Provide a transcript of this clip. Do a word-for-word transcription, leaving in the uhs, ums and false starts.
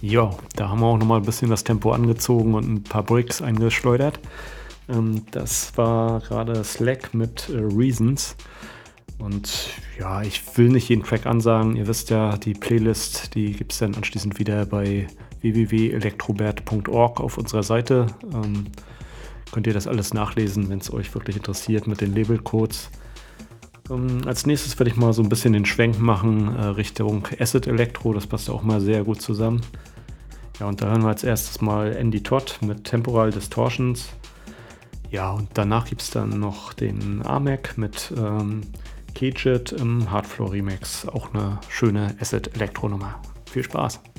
Ja, da haben wir auch noch mal ein bisschen das Tempo angezogen und ein paar Breaks eingeschleudert. Ähm, das war gerade Slack mit äh, Reasons. Und ja, ich will nicht jeden Track ansagen. Ihr wisst ja, die Playlist, die gibt es dann anschließend wieder bei w w w punkt elektrobert punkt org auf unserer Seite. Ähm, könnt ihr das alles nachlesen, wenn es euch wirklich interessiert mit den Labelcodes. Ähm, als nächstes werde ich mal so ein bisschen den Schwenk machen äh, Richtung Acid Electro. Das passt auch mal sehr gut zusammen. Ja, und da hören wir als erstes mal Andy Todd mit Temporal Distortions. Ja, und danach gibt es dann noch den Amek mit ähm, Kejit im Hardfloor Remix. Auch eine schöne Acid Elektro Nummer. Viel Spaß!